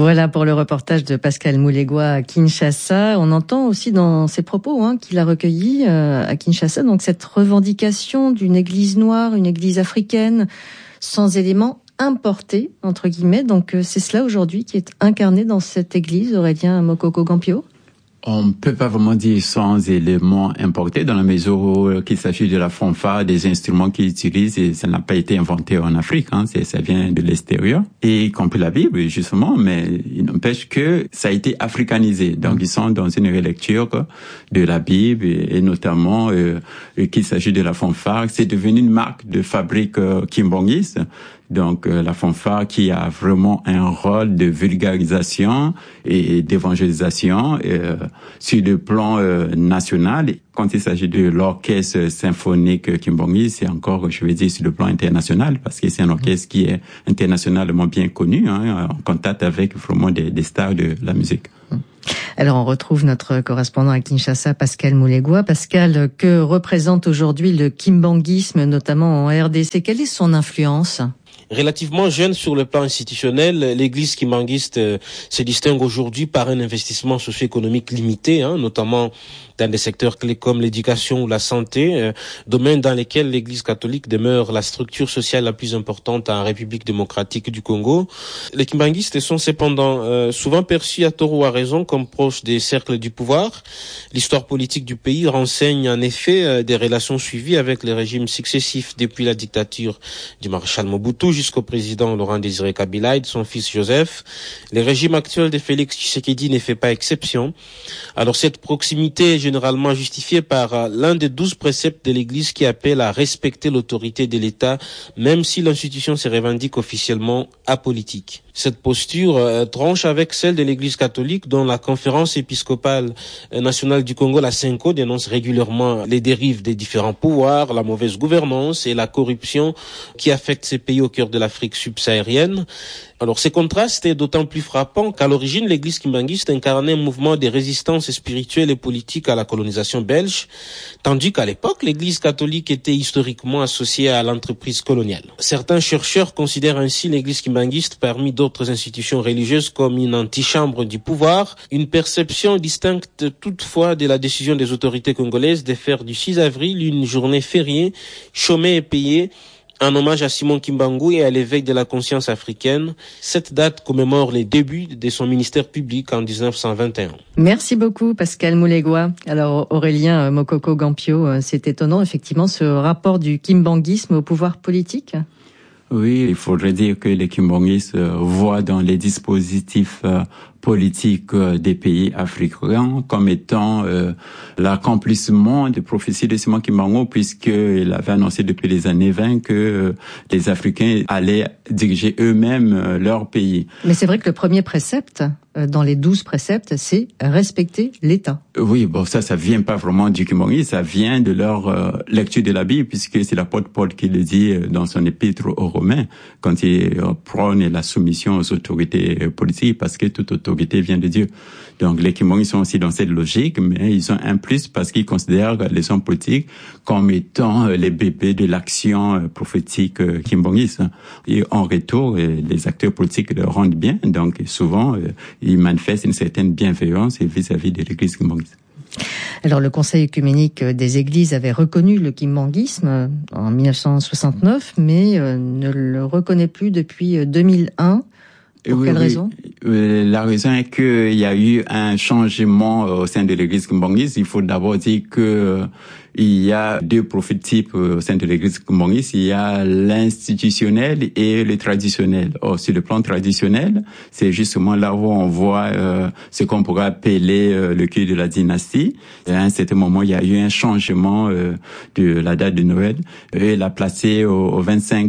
Voilà pour le reportage de Pascal Moulégois à Kinshasa. On entend aussi dans ses propos qu'il a recueillis à Kinshasa donc cette revendication d'une église noire, une église africaine, sans éléments importés, entre guillemets. Donc c'est cela aujourd'hui qui est incarné dans cette église, Aurélien Mokoko-Gampio. On ne peut pas vraiment dire sans éléments importés dans la mesure où qu'il s'agit de la fanfare, des instruments qu'ils utilisent, et ça n'a pas été inventé en Afrique, ça vient de l'extérieur, et y compris la Bible, justement, mais il n'empêche que ça a été africanisé. Donc ils sont dans une relecture de la Bible, et notamment qu'il s'agit de la fanfare. C'est devenu une marque de fabrique kimbangiste. Donc la fanfare qui a vraiment un rôle de vulgarisation et d'évangélisation sur le plan national. Quand il s'agit de l'orchestre symphonique Kimbangiste, c'est encore, je vais dire, sur le plan international, parce que c'est un orchestre qui est internationalement bien connu, en contact avec vraiment des stars de la musique. Alors on retrouve notre correspondant à Kinshasa, Pascal Moulégois. Pascal, que représente aujourd'hui le kimbanguisme, notamment en RDC? Quelle est son influence? Relativement jeune sur le plan institutionnel, l'église kimbanguiste se distingue aujourd'hui par un investissement socio-économique limité, notamment dans des secteurs clés comme l'éducation ou la santé, domaines dans lesquels l'église catholique demeure la structure sociale la plus importante en République démocratique du Congo. Les kimbanguistes sont cependant souvent perçus à tort ou à raison comme proches des cercles du pouvoir. L'histoire politique du pays renseigne en effet des relations suivies avec les régimes successifs depuis la dictature du maréchal Mobutu jusqu'au président Laurent Désiré Kabila et de son fils Joseph. Le régime actuel de Félix Tshisekedi ne fait pas exception. Alors cette proximité est généralement justifiée par l'un des 12 préceptes de l'Église qui appelle à respecter l'autorité de l'État, même si l'institution se revendique officiellement apolitique. Cette posture tranche avec celle de l'Église catholique dont la conférence épiscopale nationale du Congo, la CENCO, dénonce régulièrement les dérives des différents pouvoirs, la mauvaise gouvernance et la corruption qui affectent ces pays au cœur de l'Afrique subsaharienne. Alors ces contrastes est d'autant plus frappant qu'à l'origine l'église kimbanguiste incarnait un mouvement de résistance spirituelle et politique à la colonisation belge, tandis qu'à l'époque l'église catholique était historiquement associée à l'entreprise coloniale. Certains chercheurs considèrent ainsi l'église kimbanguiste parmi d'autres institutions religieuses comme une antichambre du pouvoir, une perception distincte toutefois de la décision des autorités congolaises de faire du 6 avril une journée fériée, chômée et payée, en hommage à Simon Kimbangu et à l'éveil de la conscience africaine. Cette date commémore les débuts de son ministère public en 1921. Merci beaucoup Pascal Moulégois. Alors Aurélien Mokoko-Gampio, c'est étonnant effectivement ce rapport du kimbanguisme au pouvoir politique. Oui, il faudrait dire que les kimbanguistes voient dans les dispositifs politique des pays africains comme étant l'accomplissement des prophéties de Simon Kimbangu, puisqu'il avait annoncé depuis les années 20 que les Africains allaient diriger eux-mêmes leur pays. Mais c'est vrai que le premier précepte dans les 12 préceptes, c'est respecter l'État. Oui, bon, ça vient pas vraiment du Kimbangu, ça vient de leur lecture de la Bible, puisque c'est l'apôtre Paul qui le dit dans son épître aux Romains, quand il prône la soumission aux autorités politiques, parce que toute autorité vient de Dieu. Donc les Kimbangu sont aussi dans cette logique, mais ils ont un plus parce qu'ils considèrent les hommes politiques comme étant les bébés de l'action prophétique kimbanguiste. Et en retour, les acteurs politiques le rendent bien, donc souvent ils manifestent une certaine bienveillance vis-à-vis de l'église kimbanguiste. Alors le Conseil œcuménique des églises avait reconnu le kimbanguisme en 1969, mais ne le reconnaît plus depuis 2001. Pour quelle raison? La raison est qu'il y a eu un changement au sein de l'église kimbanguiste. Il faut d'abord dire que il y a deux profils types au sein de l'église kimbanguiste. Il y a l'institutionnel et le traditionnel. Or, sur le plan traditionnel, c'est justement là où on voit ce qu'on pourrait appeler le culte de la dynastie. À un certain moment, il y a eu un changement de la date de Noël. Et l'a placé au 25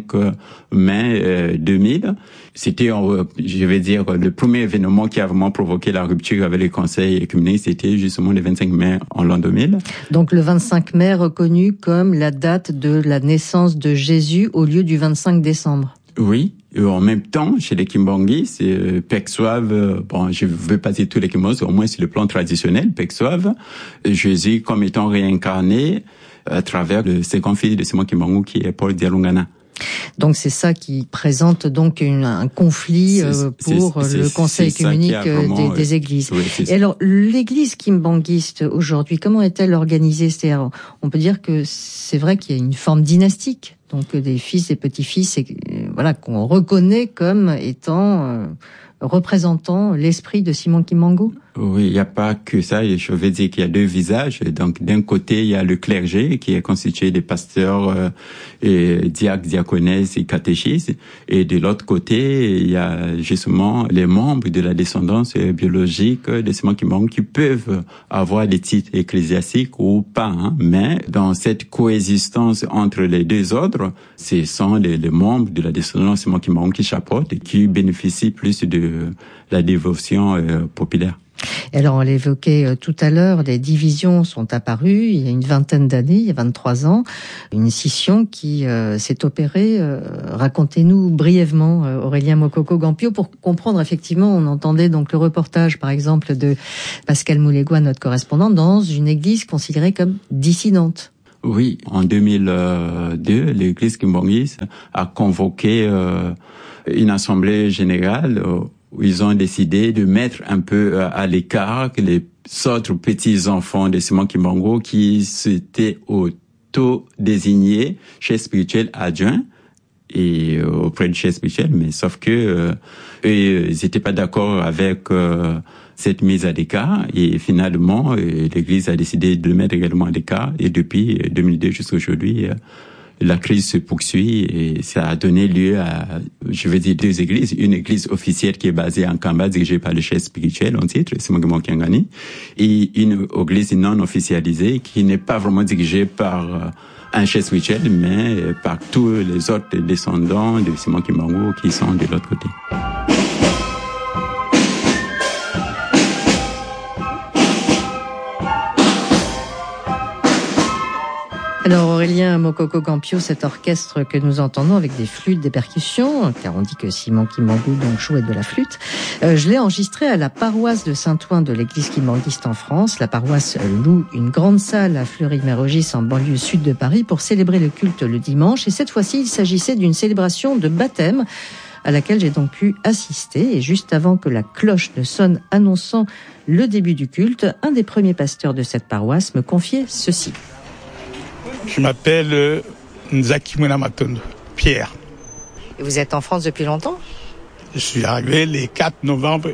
mai 2000. C'était, je vais dire, le premier événement qui a vraiment provoqué la rupture avec le Conseil œcuménique, c'était justement le 25 mai en l'an 2000. Donc le 25 mai reconnu comme la date de la naissance de Jésus au lieu du 25 décembre. Oui. Et en même temps, chez les kimbanguistes, perçoivent, je veux pas dire tous les kimbanguistes, au moins sur le plan traditionnel, perçoivent Jésus comme étant réincarné à travers le second fils de Simon Kimbangu qui est Paul Dialungana. Donc c'est ça qui présente donc un conflit pour le Conseil œcuménique des églises. Oui, et alors l'église kimbanguiste aujourd'hui, comment est-elle organisée? C'est-à-dire, on peut dire que c'est vrai qu'il y a une forme dynastique, donc des fils et petits-fils, voilà, qu'on reconnaît comme étant représentant l'esprit de Simon Kimbangu. Oui, il n'y a pas que ça. Je veux dire qu'il y a deux visages. Donc, d'un côté, il y a le clergé qui est constitué des pasteurs, diacres, diaconesses et catéchistes. Et de l'autre côté, il y a justement les membres de la descendance biologique de Simon Kimbangu qui peuvent avoir des titres ecclésiastiques ou pas. Hein. Mais dans cette coexistence entre les deux ordres, ce sont les membres de la descendance de Simon Kimbangu qui chapeautent et qui bénéficient plus de la dévotion populaire. Alors, on l'évoquait tout à l'heure, les divisions sont apparues il y a une vingtaine d'années, il y a 23 ans. Une scission qui s'est opérée. Racontez-nous brièvement, Aurélien Mokoko-Gampio, pour comprendre effectivement, on entendait donc le reportage, par exemple, de Pascal Moulegua, notre correspondant, dans une église considérée comme dissidente. Oui, en 2002, l'église kimbanguiste a convoqué une assemblée générale où ils ont décidé de mettre un peu à l'écart les autres petits-enfants de Simon Kimbangu qui s'étaient auto-désignés chefs spirituels adjoints et auprès du chef spirituel, mais sauf que ils n'étaient pas d'accord avec cette mise à l'écart et finalement l'Église a décidé de le mettre également à l'écart et depuis 2002 jusqu'à aujourd'hui la crise se poursuit et ça a donné lieu à, je veux dire, deux églises. Une église officielle qui est basée en Kamba, dirigée par le chef spirituel, en titre, Simon Kimbangu, et une église non officialisée qui n'est pas vraiment dirigée par un chef spirituel, mais par tous les autres descendants de Simon Kimbangu qui sont de l'autre côté. Alors Aurélien Mokoko-Gampio, cet orchestre que nous entendons avec des flûtes, des percussions, car on dit que Simon Kimbangu donc jouait de la flûte, je l'ai enregistré à la paroisse de Saint-Ouen de l'église kimbanguiste en France. La paroisse loue une grande salle à Fleury-Mérogis en banlieue sud de Paris pour célébrer le culte le dimanche. Et cette fois-ci, il s'agissait d'une célébration de baptême à laquelle j'ai donc pu assister. Et juste avant que la cloche ne sonne annonçant le début du culte, un des premiers pasteurs de cette paroisse me confiait ceci. Je m'appelle Nzaki Matondo, Pierre. Et vous êtes en France depuis longtemps ? Je suis arrivé le 4 novembre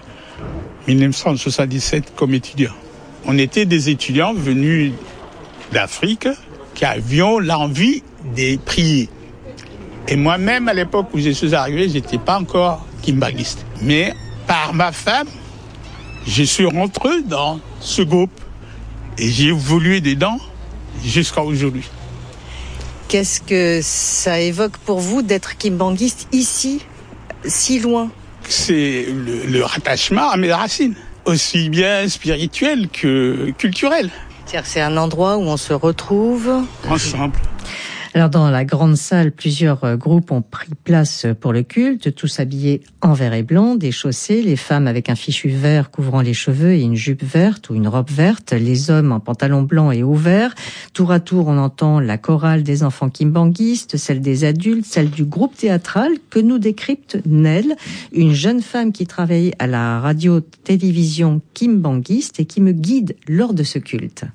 1977 comme étudiant. On était des étudiants venus d'Afrique qui avions l'envie de prier. Et moi-même, à l'époque où je suis arrivé, je n'étais pas encore kimbanguiste. Mais par ma femme, je suis rentré dans ce groupe et j'ai évolué dedans jusqu'à aujourd'hui. Qu'est-ce que ça évoque pour vous d'être kimbanguiste ici, si loin ? C'est le rattachement à mes racines, aussi bien spirituelles que culturelles. C'est-à-dire que c'est un endroit où on se retrouve ensemble. Alors dans la grande salle, plusieurs groupes ont pris place pour le culte, tous habillés en vert et blanc, des chaussées, les femmes avec un fichu vert couvrant les cheveux et une jupe verte ou une robe verte, les hommes en pantalon blanc et haut vert. Tour à tour, on entend la chorale des enfants kimbanguistes, celle des adultes, celle du groupe théâtral que nous décrypte Nel, une jeune femme qui travaille à la radio-télévision kimbanguiste et qui me guide lors de ce culte.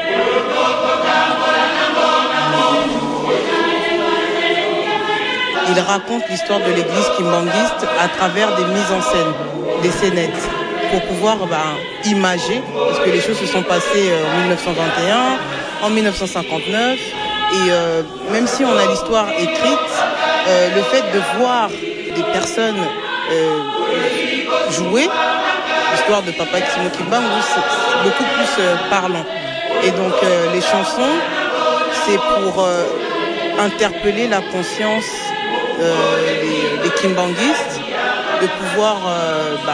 Il raconte l'histoire de l'église kimbanguiste à travers des mises en scène, des scénettes, pour pouvoir imager, parce que les choses se sont passées en 1921, en 1959, et même si on a l'histoire écrite, le fait de voir des personnes jouer, l'histoire de Papa Simon Kimbangu, c'est beaucoup plus parlant. Et donc les chansons, c'est pour interpeller la conscience des kimbanguistes, de pouvoir